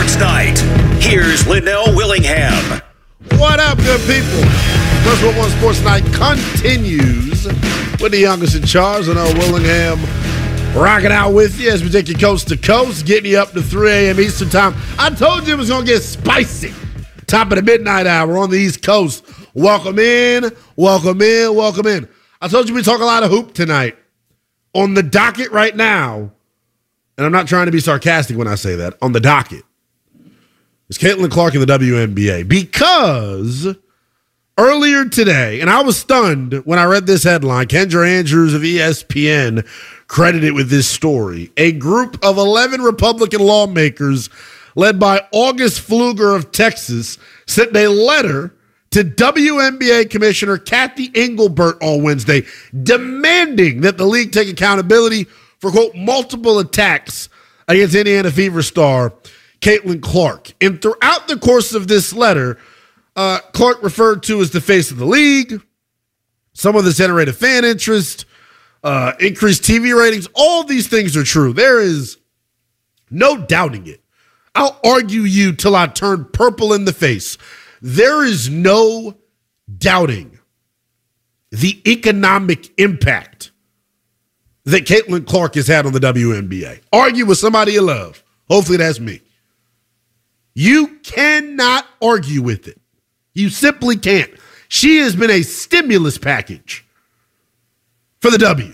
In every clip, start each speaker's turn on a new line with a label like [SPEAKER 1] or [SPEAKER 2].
[SPEAKER 1] Sports Night. Here's Linnell Willingham.
[SPEAKER 2] What up, good people? First One Sports Night continues with the youngest in charge, Linnell Willingham, rocking out with you as we take you coast to coast, getting you up to 3 a.m. Eastern time. I told you it was going to get spicy. Top of the midnight hour on the East Coast. Welcome in, welcome in, welcome in. I told you we talk a lot of hoop tonight. On the docket right now, and I'm not trying to be sarcastic when I say that, on the docket, is Caitlin Clark in the WNBA. Because earlier today, and I was stunned when I read this headline, Kendra Andrews of ESPN credited with this story. A group of 11 Republican lawmakers led by August Pfluger of Texas sent a letter to WNBA Commissioner Kathy Engelbert on Wednesday, demanding that the league take accountability for, quote, multiple attacks against Indiana Fever star Caitlin Clark. And throughout the course of this letter, Clark referred to as the face of the league. Some of this generated fan interest, increased TV ratings. All these things are true. There is no doubting it. I'll argue you till I turn purple in the face. There is no doubting the economic impact that Caitlin Clark has had on the WNBA. Argue with somebody you love. Hopefully that's me. You cannot argue with it. You simply can't. She has been a stimulus package for the W.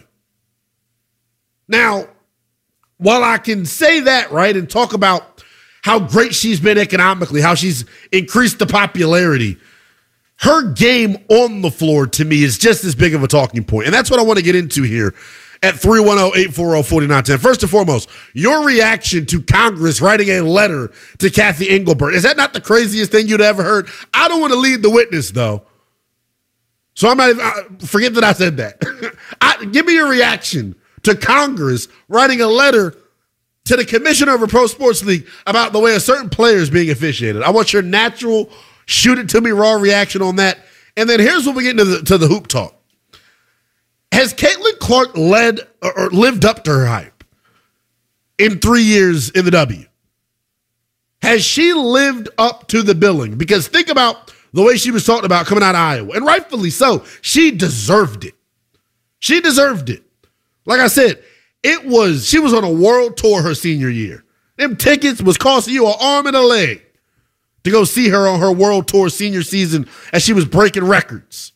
[SPEAKER 2] Now, while I can say that, right, and talk about how great she's been economically, how she's increased the popularity, her game on the floor, to me, is just as big of a talking point. And that's what I want to get into here at 310-840-4910. First and foremost, your reaction to Congress writing a letter to Kathy Engelbert. Is that not the craziest thing you'd ever heard? I don't want to lead the witness, though. So I'm not even, forget that I said that. Give me your reaction to Congress writing a letter to the commissioner of a pro sports league about the way a certain player is being officiated. I want your natural, shoot it to me raw reaction on that. And then here's what we get into the hoop talk. Has Caitlin Clark led or lived up to her hype in 3 years in the W? Has she lived up to the billing? Because think about the way she was talked about coming out of Iowa, and rightfully so. She deserved it. She deserved it. Like I said, she was on a world tour her senior year. Them tickets was costing you an arm and a leg to go see her on her world tour senior season as she was breaking records.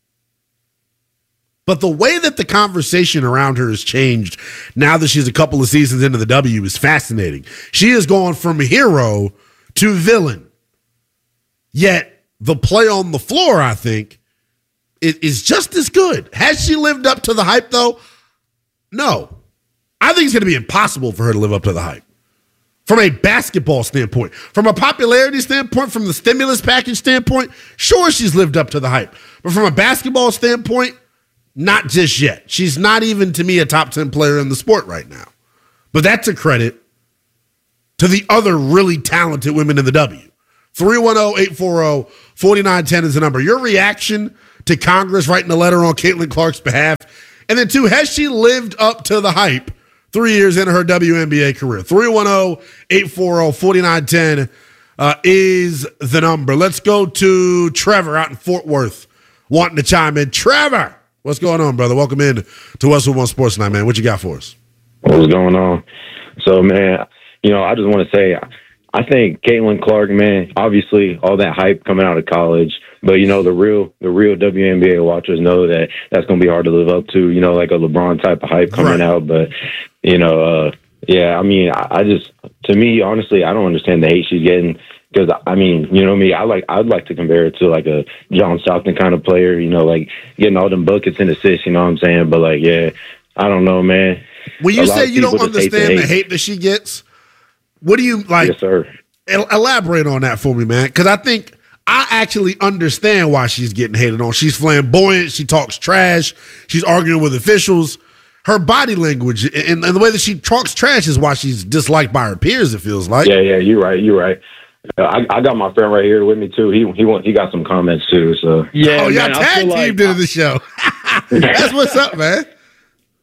[SPEAKER 2] But the way that the conversation around her has changed now that she's a couple of seasons into the W is fascinating. She has gone from hero to villain. Yet the play on the floor, I think, is just as good. Has she lived up to the hype, though? No. I think it's going to be impossible for her to live up to the hype. From a basketball standpoint, from a popularity standpoint, from the stimulus package standpoint, sure, she's lived up to the hype. But from a basketball standpoint, not just yet. She's not even, to me, a top 10 player in the sport right now. But that's a credit to the other really talented women in the W. 310-840-4910 is the number. Your reaction to Congress writing a letter on Caitlin Clark's behalf. And then, two, has she lived up to the hype 3 years into her WNBA career? 310-840-4910 is the number. Let's go to Trevor out in Fort Worth wanting to chime in. Trevor, what's going on, brother? Welcome in to Westwood One Sports Night, man. What you got for us?
[SPEAKER 3] What's going on? So, man, I just want to say, I think Caitlin Clark, man, obviously all that hype coming out of college, but, the real WNBA watchers know that that's going to be hard to live up to, like a LeBron type of hype coming out. But, yeah, I mean, to me, honestly, I don't understand the hate she's getting. Because, I mean, me, I'd like to compare it to like a John Stockton kind of player, like getting all them buckets and assists, you know what I'm saying? But, like, yeah, I don't know, man.
[SPEAKER 2] When you say you don't understand the hate that she gets, what do you like?
[SPEAKER 3] Yes, sir.
[SPEAKER 2] Elaborate on that for me, man. Because I think I actually understand why she's getting hated on. She's flamboyant. She talks trash. She's arguing with officials. Her body language and the way that she talks trash is why she's disliked by her peers, it feels like.
[SPEAKER 3] Yeah, you're right. I got my friend right here with me too. He got some comments too. So
[SPEAKER 2] yeah, y'all tag teamed into the show. That's what's up, man.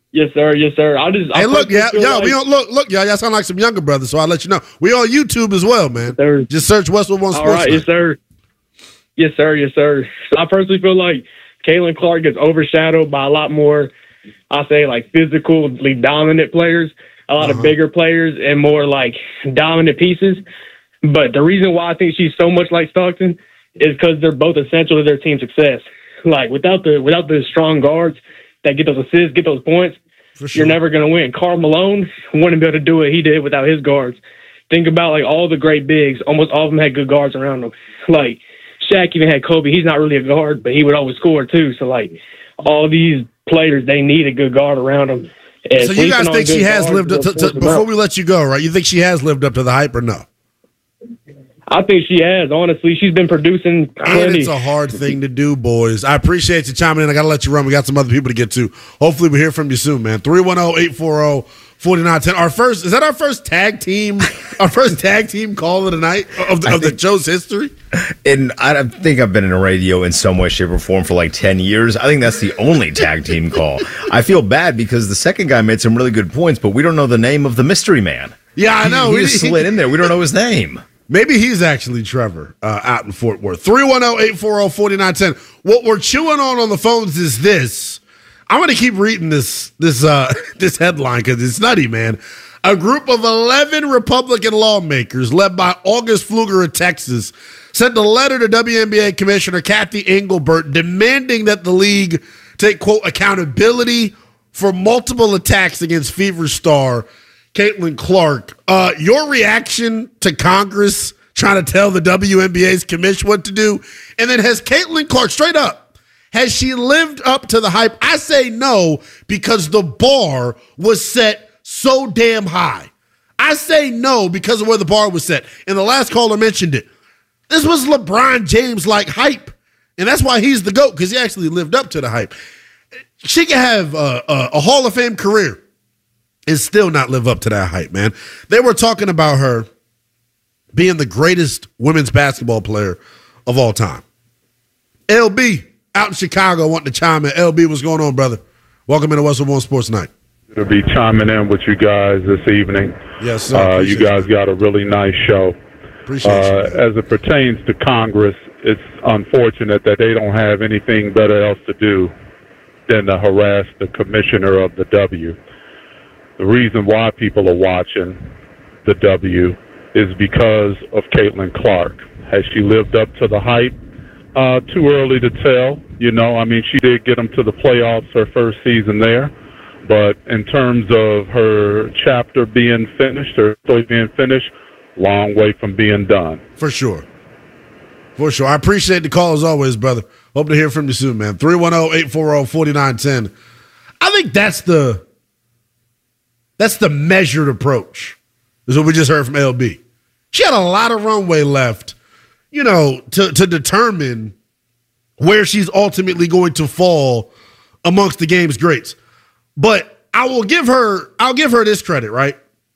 [SPEAKER 4] Yes, sir. Yes, sir.
[SPEAKER 2] Hey, look, y'all, we don't look, y'all sound like some younger brothers, so I'll let you know. We on YouTube as well, man.
[SPEAKER 4] Yes,
[SPEAKER 2] just search Westwood One Sports.
[SPEAKER 4] All right, yes, sir. Yes, sir. Yes, sir. I personally feel like Caitlin Clark gets overshadowed by a lot more, I'll say, like, physically dominant players, a lot of bigger players, and more, like, dominant pieces. But the reason why I think she's so much like Stockton is because they're both essential to their team's success. Like, without the strong guards that get those assists, get those points,
[SPEAKER 2] sure,
[SPEAKER 4] you're never going to win. Karl Malone wouldn't be able to do what he did without his guards. Think about, like, all the great bigs. Almost all of them had good guards around them. Like, Shaq even had Kobe. He's not really a guard, but he would always score, too. So, like, all these players, they need a good guard around them. And
[SPEAKER 2] so you guys think she has lived up to before we let you go, right? You think she has lived up to the hype or no?
[SPEAKER 4] I think she has. Honestly, she's been producing plenty.
[SPEAKER 2] And it's a hard thing to do, boys. I appreciate you chiming in. I got to let you run. We got some other people to get to. Hopefully, we'll hear from you soon, man. 310-840-4910. Is that our first tag team? Our first tag team call of the night of the show's history?
[SPEAKER 5] And I think I've been in a radio in some way, shape, or form for like 10 years. I think that's the only tag team call. I feel bad because the second guy made some really good points, but we don't know the name of the mystery man.
[SPEAKER 2] Yeah, I know.
[SPEAKER 5] He just slid in there. We don't know his name.
[SPEAKER 2] Maybe he's actually Trevor out in Fort Worth. 310-840-4910. What we're chewing on the phones is this. I'm going to keep reading this headline because it's nutty, man. A group of 11 Republican lawmakers led by August Pfluger of Texas sent a letter to WNBA Commissioner Kathy Engelbert demanding that the league take, quote, accountability for multiple attacks against Fever star Caitlin Clark. Your reaction to Congress trying to tell the WNBA's commission what to do? And then has Caitlin Clark, straight up, has she lived up to the hype? I say no, because the bar was set so damn high. I say no because of where the bar was set. And the last caller mentioned it. This was LeBron James-like hype. And that's why he's the GOAT, because he actually lived up to the hype. She can have a Hall of Fame career and still not live up to that hype, man. They were talking about her being the greatest women's basketball player of all time. LB, out in Chicago, wanting to chime in. LB, what's going on, brother? Welcome into Westwood One Sports Night.
[SPEAKER 6] To be chiming in with you guys this evening.
[SPEAKER 2] Yes, sir.
[SPEAKER 6] You guys got a really nice show.
[SPEAKER 2] Appreciate you.
[SPEAKER 6] As it pertains to Congress, it's unfortunate that they don't have anything better else to do than to harass the commissioner of the W. The reason why people are watching the W is because of Caitlin Clark. Has she lived up to the hype? Too early to tell. You know, I mean, she did get them to the playoffs her first season there. But in terms of her chapter being finished, or story being finished, long way from being done.
[SPEAKER 2] For sure. For sure. I appreciate the call as always, brother. Hope to hear from you soon, man. 310-840-4910. I think that's the measured approach, is what we just heard from LB. She had a lot of runway left, you know, to determine where she's ultimately going to fall amongst the game's greats. But I'll give her this credit, right?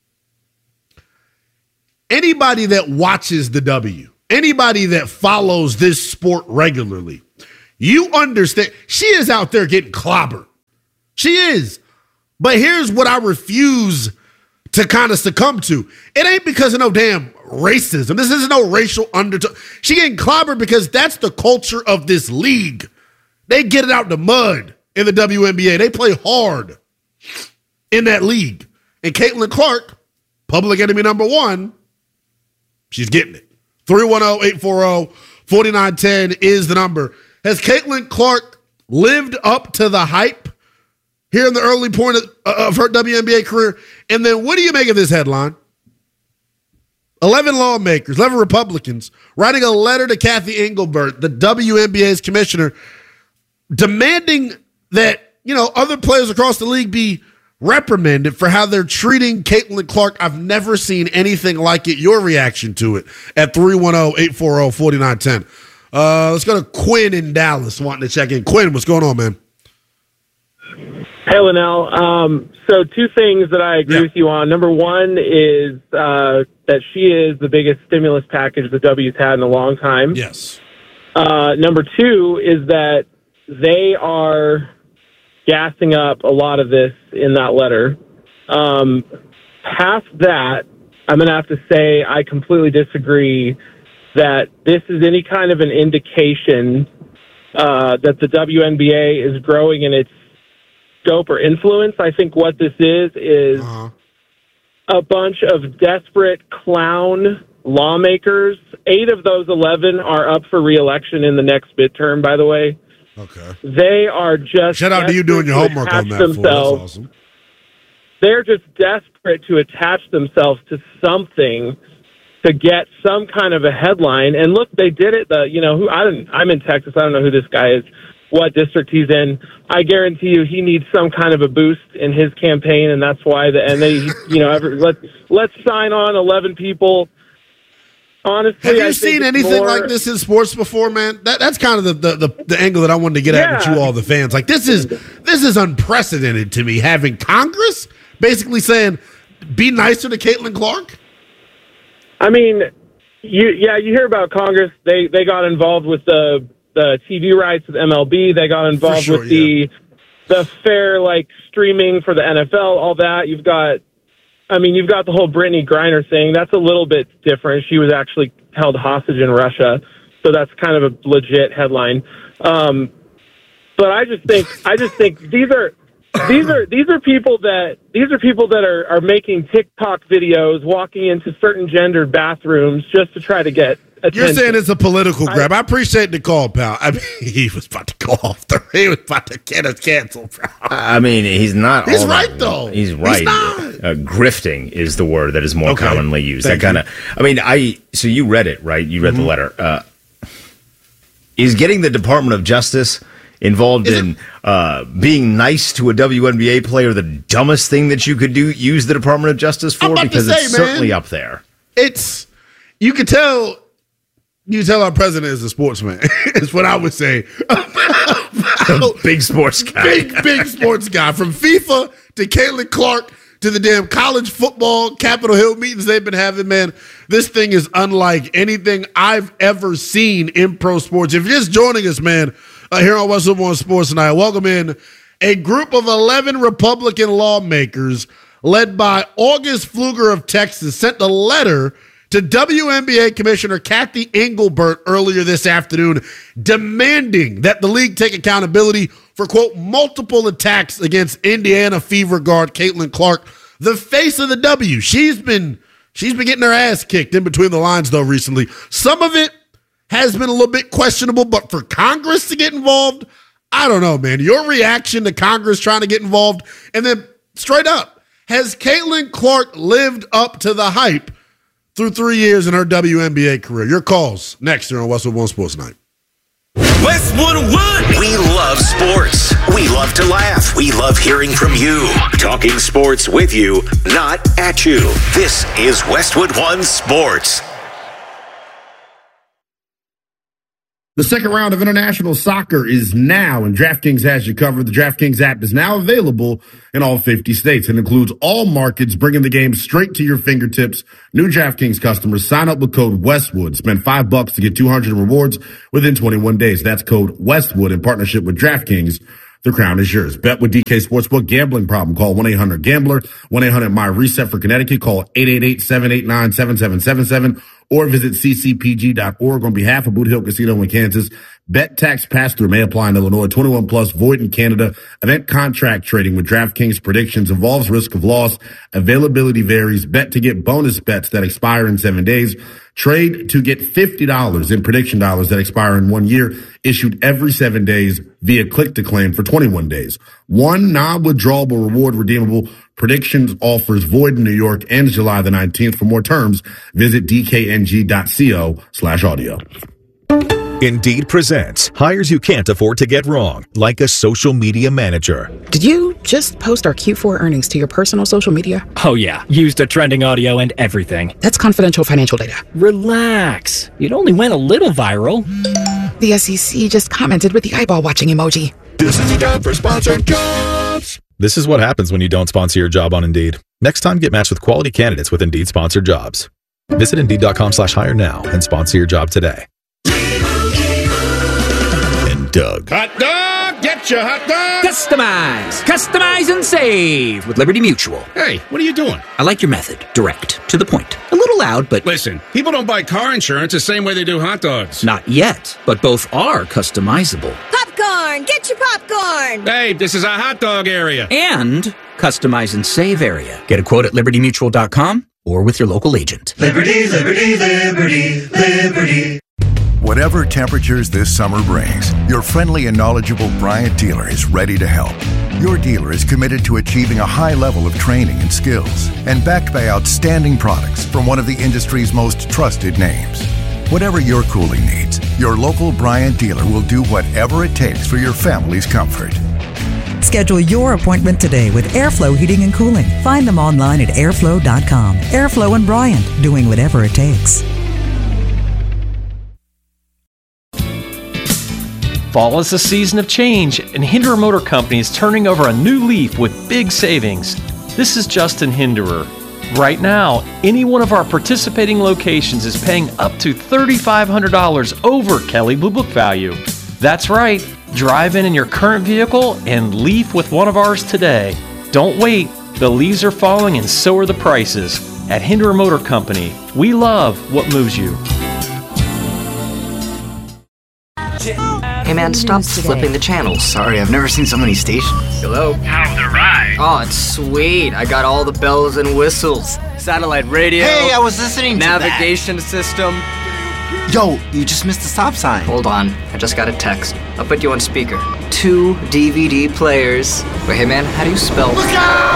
[SPEAKER 2] Anybody that watches the W, anybody that follows this sport regularly, you understand she is out there getting clobbered. She is. But here's what I refuse to kind of succumb to. It ain't because of no damn racism. This isn't no racial undertone. She getting clobbered because that's the culture of this league. They get it out the mud in the WNBA. They play hard in that league. And Caitlin Clark, public enemy number one, she's getting it. 310-840-4910 is the number. Has Caitlin Clark lived up to the hype here in the early point of her WNBA career? And then what do you make of this headline? 11 lawmakers, 11 Republicans, writing a letter to Kathy Engelbert, the WNBA's commissioner, demanding that, you know, other players across the league be reprimanded for how they're treating Caitlin Clark. I've never seen anything like it. Your reaction to it at 310-840-4910. Let's go to Quinn in Dallas wanting to check in. Quinn, what's going on, man?
[SPEAKER 7] Hey, Linnell. So two things that I agree with you on. Number one is that she is the biggest stimulus package the W's had in a long time.
[SPEAKER 2] Yes.
[SPEAKER 7] Number two is that they are gassing up a lot of this in that letter. Past that, I'm going to have to say I completely disagree that this is any kind of an indication that the WNBA is growing in its scope or influence. I think what this is a bunch of desperate clown lawmakers. 8 of those 11 are up for re-election in the next midterm, by the way.
[SPEAKER 2] Okay.
[SPEAKER 7] They are just...
[SPEAKER 2] Shout out to you doing your homework on that. That's awesome.
[SPEAKER 7] They're just desperate to attach themselves to something to get some kind of a headline. And look, they did it. I'm in Texas. I don't know who this guy is, what district he's in. I guarantee you he needs some kind of a boost in his campaign, and that's why let's sign on 11 people. Honestly,
[SPEAKER 2] have you seen anything like this in sports before, man? That's kind of the angle that I wanted to get at with you all, the fans. Like, this is unprecedented to me, having Congress basically saying, be nicer to Caitlin Clark.
[SPEAKER 7] I mean, you hear about Congress. They got involved with the TV rights with MLB. They got involved with the fair streaming for the NFL. All that. You've got the whole Brittany Griner thing. That's a little bit different. She was actually held hostage in Russia, so that's kind of a legit headline. But I just think these are people that are making TikTok videos, walking into certain gendered bathrooms just to try to get attention.
[SPEAKER 2] You're saying it's a political grab. I appreciate the call, pal. I mean, he was about to go off he was about to get us canceled, bro.
[SPEAKER 5] I mean, he's not.
[SPEAKER 2] He's right, though.
[SPEAKER 5] He's right. He's not. Grifting is the word that is more commonly used.
[SPEAKER 2] Thank
[SPEAKER 5] that kind of. I mean, so you read it, right? You read the letter. Is getting the Department of Justice involved in being nice to a WNBA player the dumbest thing that you could use the Department of Justice for? Because it's certainly up there.
[SPEAKER 2] You could tell our president is a sportsman. It's what I would say.
[SPEAKER 5] Big sports guy.
[SPEAKER 2] Big sports guy. From FIFA to Caitlin Clark to the damn college football Capitol Hill meetings they've been having, man. This thing is unlike anything I've ever seen in pro sports. If you're just joining us, man, here on Westwood One Sports Tonight, welcome in a group of 11 Republican lawmakers led by August Pfluger of Texas sent a letter to WNBA Commissioner Kathy Engelbert earlier this afternoon demanding that the league take accountability for, quote, multiple attacks against Indiana Fever guard Caitlin Clark, the face of the W. She's been getting her ass kicked in between the lines, though, recently. Some of it has been a little bit questionable, but for Congress to get involved, I don't know, man. Your reaction to Congress trying to get involved, and then straight up, has Caitlin Clark lived up to the hype through 3 years in her WNBA career? Your calls next here on Westwood One Sports Night.
[SPEAKER 1] Westwood One. We love sports. We love to laugh. We love hearing from you. Talking sports with you, not at you. This is Westwood One Sports.
[SPEAKER 8] The second round of international soccer is now, and DraftKings has you covered. The DraftKings app is now available in all 50 states and includes all markets, bringing the game straight to your fingertips. New DraftKings customers sign up with code Westwood. Spend $5 to get 200 in rewards within 21 days. That's code Westwood in partnership with DraftKings. The crown is yours. Bet with DK Sportsbook. Gambling problem? Call 1-800-GAMBLER. 1-800-MY-RESET for Connecticut. Call 888-789-7777 or visit ccpg.org on behalf of Boot Hill Casino in Kansas. Bet tax pass-through may apply in Illinois. 21 plus, void in Canada. Event contract trading with DraftKings predictions involves risk of loss. Availability varies. Bet to get bonus bets that expire in 7 days. Trade to get $50 in prediction dollars that expire in 1 year, issued every 7 days via click to claim for 21 days. One non-withdrawable reward redeemable. Predictions offers void in New York, ends July the 19th. For more terms, visit dkng.co/audio.
[SPEAKER 9] Indeed presents hires you can't afford to get wrong, like a social media manager.
[SPEAKER 10] Did you just post our Q4 earnings to your personal social media?
[SPEAKER 11] Oh yeah, used a trending audio and everything.
[SPEAKER 10] That's confidential financial data.
[SPEAKER 11] Relax. It only went a little viral.
[SPEAKER 10] The SEC just commented with the eyeball watching emoji.
[SPEAKER 9] This is the time for sponsored jobs. This is what happens when you don't sponsor your job on Indeed. Next time, get matched with quality candidates with Indeed sponsored jobs. Visit Indeed.com/hire now and sponsor your job today. And Doug.
[SPEAKER 2] Hot dog! Get your hot dog!
[SPEAKER 11] Customize! Customize and save with Liberty Mutual.
[SPEAKER 12] Hey, what are you doing?
[SPEAKER 11] I like your method. Direct. To the point. A little loud, but...
[SPEAKER 12] Listen, people don't buy car insurance the same way they do hot dogs.
[SPEAKER 11] Not yet, but both are customizable.
[SPEAKER 13] Popcorn! Get your popcorn!
[SPEAKER 12] Hey, this is a hot dog area.
[SPEAKER 11] And customize and save area. Get a quote at libertymutual.com or with your local agent.
[SPEAKER 14] Liberty, liberty, liberty, liberty. Whatever temperatures this summer brings, your friendly and knowledgeable Bryant dealer is ready to help. Your dealer is committed to achieving a high level of training and skills and backed by outstanding products from one of the industry's most trusted names. Whatever your cooling needs, your local Bryant dealer will do whatever it takes for your family's comfort.
[SPEAKER 15] Schedule your appointment today with Airflow Heating and Cooling. Find them online at airflow.com. Airflow and Bryant, doing whatever it takes.
[SPEAKER 16] Fall is a season of change, and Hinderer Motor Company is turning over a new leaf with big savings. This is Justin Hinderer. Right now, any one of our participating locations is paying up to $3,500 over Kelley Blue Book value. That's right. Drive in your current vehicle and leaf with one of ours today. Don't wait. The leaves are falling and so are the prices. At Hinderer Motor Company, we love what moves you.
[SPEAKER 17] Hey man, stop flipping the channels. Sorry, I've never seen so many stations. Hello?
[SPEAKER 18] How's the ride?
[SPEAKER 17] Oh, it's sweet. I got all the bells and whistles. Satellite radio.
[SPEAKER 18] Hey, I was listening to
[SPEAKER 17] navigation system.
[SPEAKER 18] Yo, you just missed the stop sign.
[SPEAKER 17] Hold on, I just got a text. I'll put you on speaker. 2 DVD players. Wait, hey man, how do you spell?
[SPEAKER 18] Look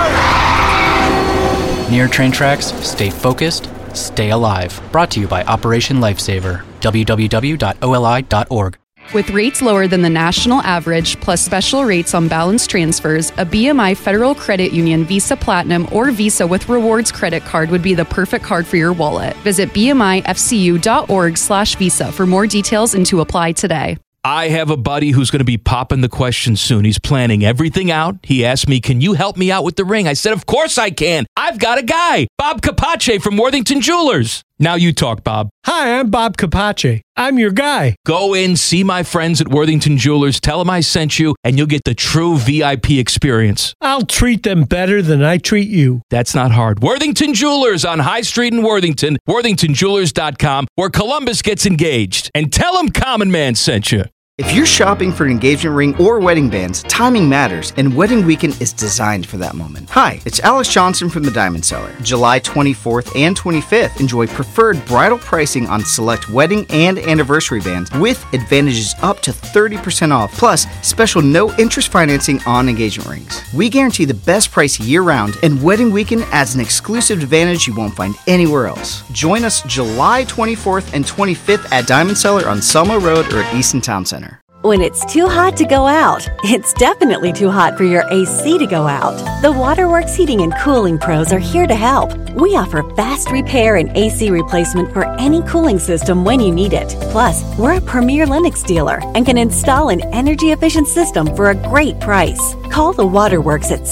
[SPEAKER 18] out!
[SPEAKER 19] Near train tracks, stay focused, stay alive. Brought to you by Operation Lifesaver. www.oli.org.
[SPEAKER 20] With rates lower than the national average, plus special rates on balance transfers, a BMI Federal Credit Union Visa Platinum or Visa with Rewards credit card would be the perfect card for your wallet. Visit bmifcu.org/visa for more details and to apply today.
[SPEAKER 21] I have a buddy who's going to be popping the question soon. He's planning everything out. He asked me, can you help me out with the ring? I said, of course I can. I've got a guy, Bob Capace from Worthington Jewelers. Now you talk, Bob.
[SPEAKER 22] Hi, I'm Bob Capace. I'm your guy.
[SPEAKER 21] Go in, see my friends at Worthington Jewelers, tell them I sent you, and you'll get the true VIP experience.
[SPEAKER 22] I'll treat them better than I treat you.
[SPEAKER 21] That's not hard. Worthington Jewelers on High Street in Worthington, worthingtonjewelers.com, where Columbus gets engaged. And tell them Common Man sent you.
[SPEAKER 23] If you're shopping for an engagement ring or wedding bands, timing matters, and Wedding Weekend is designed for that moment. Hi, it's Alex Johnson from the Diamond Seller. July 24th and 25th, enjoy preferred bridal pricing on select wedding and anniversary bands with advantages up to 30% off, plus special no-interest financing on engagement rings. We guarantee the best price year-round, and Wedding Weekend adds an exclusive advantage you won't find anywhere else. Join us July 24th and 25th at Diamond Seller on Selma Road or at Easton Town Center.
[SPEAKER 24] When it's too hot to go out, it's definitely too hot for your AC to go out. The Waterworks Heating and Cooling Pros are here to help. We offer fast repair and AC replacement for any cooling system when you need it. Plus, we're a premier Lennox dealer and can install an energy-efficient system for a great price. Call the Waterworks at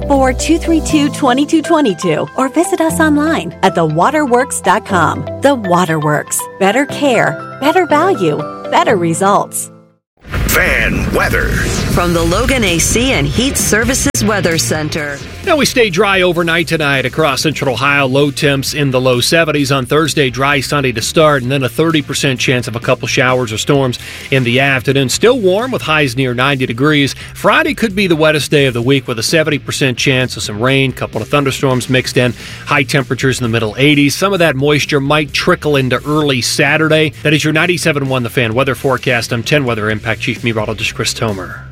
[SPEAKER 24] 614-232-2222 or visit us online at thewaterworks.com. The Waterworks. Better care, better value, better results.
[SPEAKER 1] Fan weather.
[SPEAKER 25] From the Logan AC and Heat Services Weather Center.
[SPEAKER 26] Now we stay dry overnight tonight across Central Ohio. Low temps in the low 70s. On Thursday, dry Sunday to start, and then a 30% chance of a couple showers or storms in the afternoon. Still warm with highs near 90 degrees. Friday could be the wettest day of the week with a 70% chance of some rain, couple of thunderstorms mixed in. High temperatures in the middle 80s. Some of that moisture might trickle into early Saturday. That is your 97.1 The Fan weather forecast. I'm 10 Weather Impact Chief Meteorologist Chris Tomer.